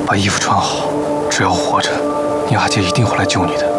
把衣服穿好，只要活着，你阿姐一定会来救你的。